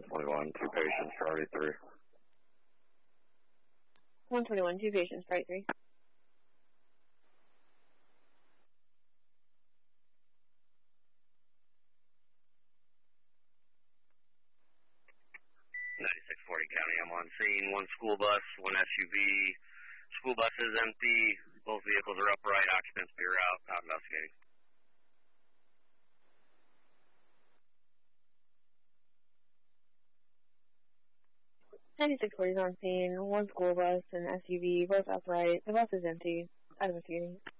121, 2 patients, priority 3. 121, 2 patients, priority 3. 9640 County, I'm on scene. 1 school bus, 1 SUV. School bus is empty. Both vehicles are upright. Occupants be out. Not investigating. 9640 is on scene. 1 school bus and SUV, both upright. The bus is empty. Not investigating.